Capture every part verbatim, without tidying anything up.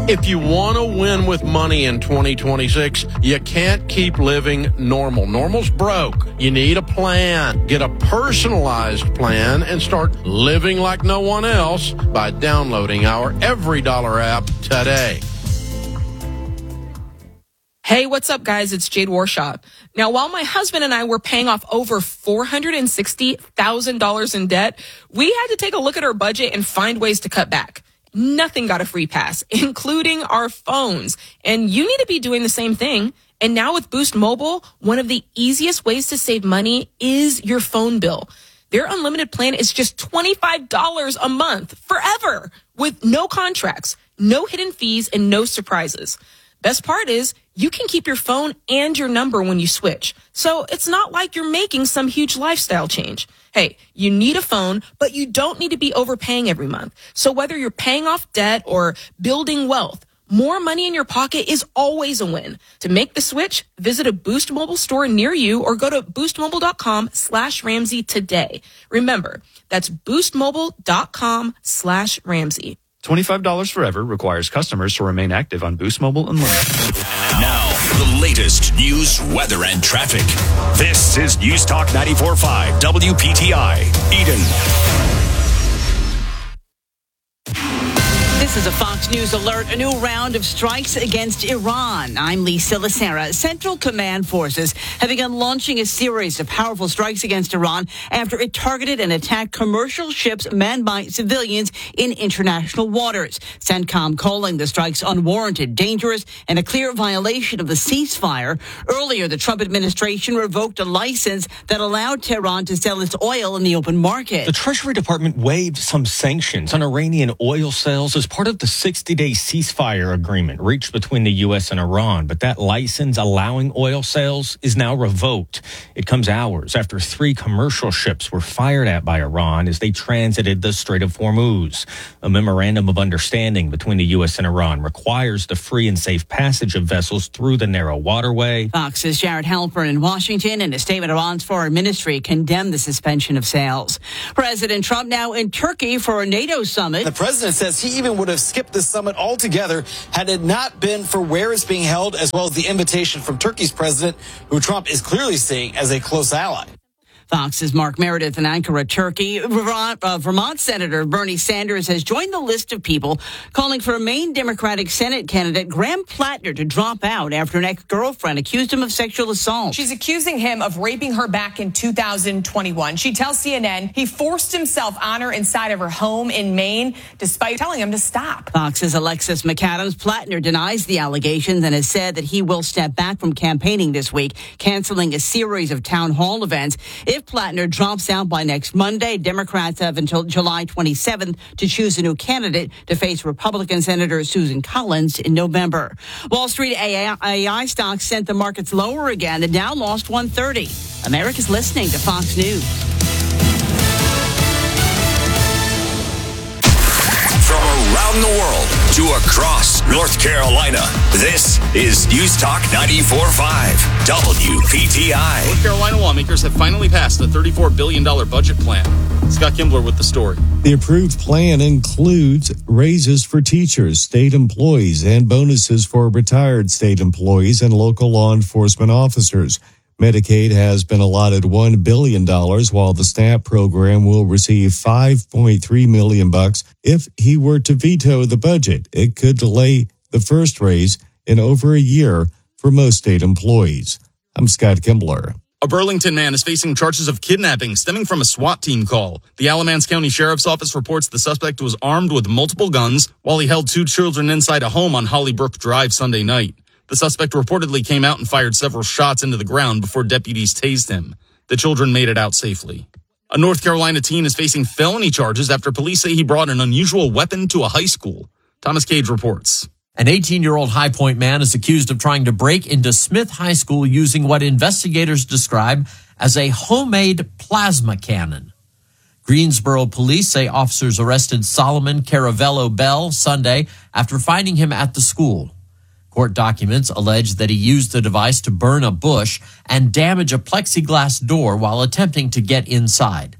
If you want to win with money in twenty twenty-six, you can't keep living normal. Normal's broke. You need a plan. Get a personalized plan and start living like no one else by downloading our Every Dollar app today. Hey, what's up, guys? It's Jade Warshaw. Now, while my husband and I were paying off over four hundred sixty thousand dollars in debt, we had to take a look at our budget and find ways to cut back. Nothing got a free pass, including our phones. And you need to be doing the same thing. And now with Boost Mobile, one of the easiest ways to save money is your phone bill. Their unlimited plan is just twenty-five dollars a month forever with no contracts, no hidden fees, and no surprises. Best part is you can keep your phone and your number when you switch. So it's not like you're making some huge lifestyle change. Hey, you need a phone, but you don't need to be overpaying every month. So whether you're paying off debt or building wealth, more money in your pocket is always a win. To make the switch, visit a Boost Mobile store near you or go to boostmobile.com slash Ramsey today. Remember, that's boostmobile.com slash Ramsey. twenty-five dollars forever requires customers to remain active on Boost Mobile Unlimited. Now, the latest news, weather, and traffic. This is News Talk ninety-four point five W P T I, Eden. This is a Fox News alert. A new round of strikes against Iran. I'm Lisa Lacera. Central Command Forces have begun launching a series of powerful strikes against Iran after it targeted and attacked commercial ships manned by civilians in international waters. CENTCOM calling the strikes unwarranted, dangerous, and a clear violation of the ceasefire. Earlier, the Trump administration revoked a license that allowed Tehran to sell its oil in the open market. The Treasury Department waived some sanctions on Iranian oil sales as part of the sixty-day ceasefire agreement reached between the U S and Iran, but that license allowing oil sales is now revoked. It comes hours after three commercial ships were fired at by Iran as they transited the Strait of Hormuz. A memorandum of understanding between the U S and Iran requires the free and safe passage of vessels through the narrow waterway. Fox's Jared Halpern in Washington, in a statement, Iran's foreign ministry condemned the suspension of sales. President Trump now in Turkey for a NATO summit. The president says he even would have skipped the summit altogether had it not been for where it's being held, as well as the invitation from Turkey's president, who Trump is clearly seeing as a close ally. Fox's Mark Meredith in Ankara, Turkey. Vermont, uh, Vermont Senator Bernie Sanders has joined the list of people calling for Maine Democratic Senate candidate Graham Plattner to drop out after an ex-girlfriend accused him of sexual assault. She's accusing him of raping her back in two thousand twenty-one. She tells C N N he forced himself on her inside of her home in Maine, despite telling him to stop. Fox's Alexis McAdams. Plattner denies the allegations and has said that he will step back from campaigning this week, canceling a series of town hall events. If Plattner drops out by next Monday, Democrats have until July twenty-seventh to choose a new candidate to face Republican Senator Susan Collins in November. Wall Street A I stocks sent the markets lower again. The Dow lost one thirty. America's listening to Fox News. From around the world to across North Carolina, this is News Talk ninety-four point five W P T I. North Carolina lawmakers have finally passed the thirty-four billion dollars budget plan. Scott Kimbler with the story. The approved plan includes raises for teachers, state employees, and bonuses for retired state employees and local law enforcement officers. Medicaid has been allotted one billion dollars, while the SNAP program will receive five point three million dollars bucks. If he were to veto the budget, it could delay the first raise in over a year for most state employees. I'm Scott Kimbler. A Burlington man is facing charges of kidnapping stemming from a SWAT team call. The Alamance County Sheriff's Office reports the suspect was armed with multiple guns while he held two children inside a home on Hollybrook Drive Sunday night. The suspect reportedly came out and fired several shots into the ground before deputies tased him. The children made it out safely. A North Carolina teen is facing felony charges after police say he brought an unusual weapon to a high school. Thomas Cage reports. An eighteen-year-old High Point man is accused of trying to break into Smith High School using what investigators describe as a homemade plasma cannon. Greensboro police say officers arrested Solomon Caravello Bell Sunday after finding him at the school. Court documents allege that he used the device to burn a bush and damage a plexiglass door while attempting to get inside.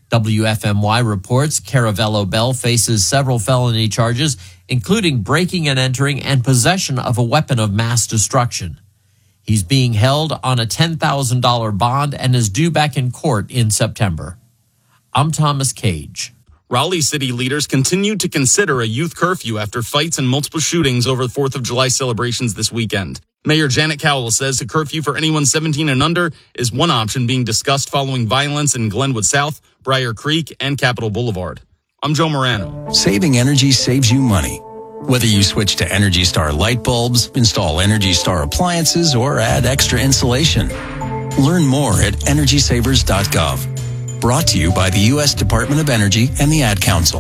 W F M Y reports Caravello Bell faces several felony charges, including breaking and entering and possession of a weapon of mass destruction. He's being held on a ten thousand dollars bond and is due back in court in September. I'm Thomas Cage. Raleigh city leaders continue to consider a youth curfew after fights and multiple shootings over the fourth of July celebrations this weekend. Mayor Janet Cowell says a curfew for anyone seventeen and under is one option being discussed following violence in Glenwood South, Briar Creek, and Capitol Boulevard. I'm Joe Morano. Saving energy saves you money. Whether you switch to Energy Star light bulbs, install Energy Star appliances, or add extra insulation. Learn more at energy savers dot gov. Brought to you by the U S Department of Energy and the Ad Council.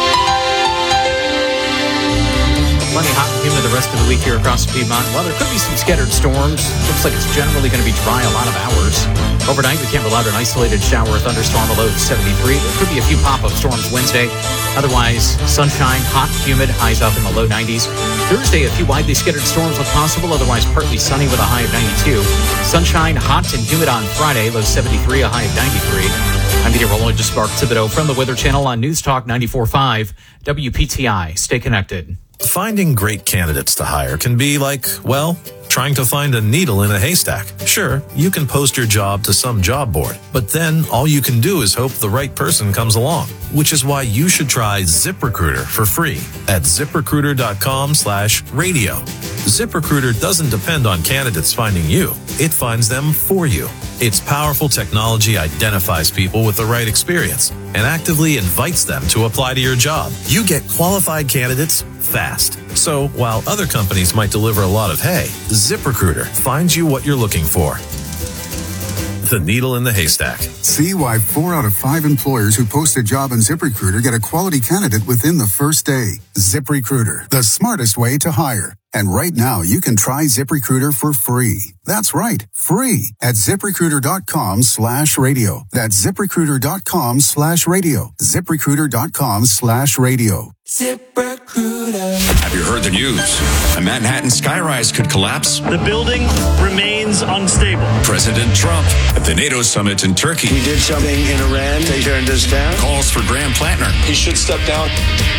Plenty hot and humid the rest of the week here across the Piedmont. Well, there could be some scattered storms. Looks like it's generally going to be dry a lot of hours. Overnight, we can't rule out an isolated shower or thunderstorm, a low of seventy-three. There could be a few pop-up storms Wednesday. Otherwise, sunshine, hot, humid, highs up in the low nineties. Thursday, a few widely scattered storms look possible. Otherwise, partly sunny with a high of ninety-two. Sunshine, hot, and humid on Friday, low seventy-three, a high of ninety-three. I'm meteorologist Mark Thibodeau from the Weather Channel on News Talk ninety-four point five W P T I. Stay connected. Finding great candidates to hire can be like, well, trying to find a needle in a haystack. Sure, you can post your job to some job board, but then all you can do is hope the right person comes along, which is why you should try ZipRecruiter for free at ZipRecruiter.com slash radio. ZipRecruiter doesn't depend on candidates finding you. It finds them for you. Its powerful technology identifies people with the right experience and actively invites them to apply to your job. You get qualified candidates fast. So while other companies might deliver a lot of hay, ZipRecruiter finds you what you're looking for. The needle in the haystack. See why four out of five employers who post a job on ZipRecruiter get a quality candidate within the first day. ZipRecruiter, the smartest way to hire. And right now, you can try ZipRecruiter for free. That's right, free at ZipRecruiter.com slash radio. That's ZipRecruiter.com slash radio. ZipRecruiter.com slash radio. ZipRecruiter. Have you heard the news? A Manhattan skyrise could collapse. The building remains unstable. President Trump at the NATO summit in Turkey. He did something in Iran. They turned us down. Calls for Graham Plattner. He should step down.